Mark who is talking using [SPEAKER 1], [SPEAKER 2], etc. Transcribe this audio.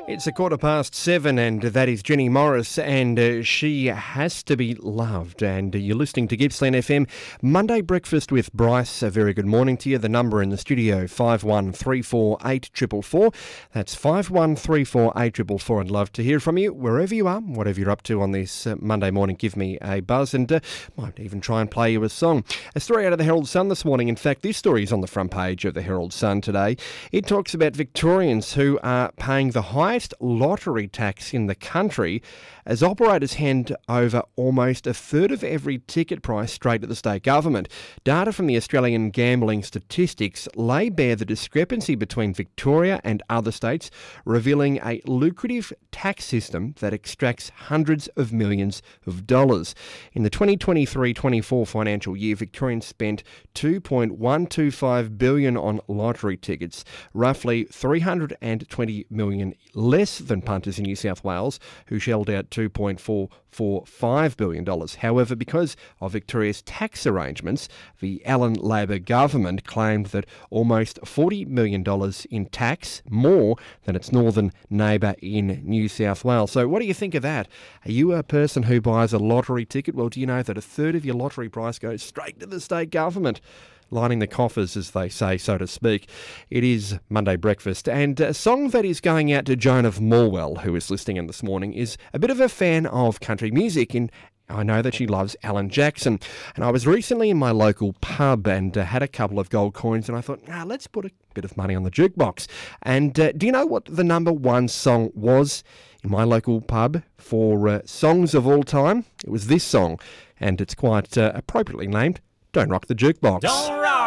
[SPEAKER 1] It's 7:15 and that is Jenny Morris and She Has to Be Loved, and you're listening to Gippsland FM Monday Breakfast with Bryce. A very good morning to you. The number in the studio 51348444. That's 51348444. I'd love to hear from you wherever you are, whatever you're up to on this Monday morning. Give me a buzz and might even try and play you a song. A story out of the Herald Sun this morning. In fact, this story is on the front page of the Herald Sun today. It talks about Victorians who are paying the highest lottery tax in the country as operators hand over almost a third of every ticket price straight to the state government. Data from the Australian Gambling Statistics lay bare the discrepancy between Victoria and other states, revealing a lucrative tax system that extracts hundreds of millions of dollars. In the 2023-24 financial year, Victorians spent $2.125 billion on lottery tickets, roughly $320 million less than punters in New South Wales, who shelled out $2.445 billion. However, because of Victoria's tax arrangements, the Allan Labor government claimed that almost $40 million in tax, more than its northern neighbour in New South Wales. So what do you think of that? Are you a person who buys a lottery ticket? Well, do you know that a third of your lottery price goes straight to the state government? Lining the coffers, as they say, so to speak. It is Monday Breakfast, and a song that is going out to Joan of Morwell, who is listening in this morning, is a bit of a fan of country music, and I know that she loves Alan Jackson. And I was recently in my local pub and had a couple of gold coins, and I thought, let's put a bit of money on the jukebox. And do you know what the number one song was in my local pub for songs of all time? It was this song, and it's quite appropriately named Don't Rock the Jukebox.
[SPEAKER 2] Don't rock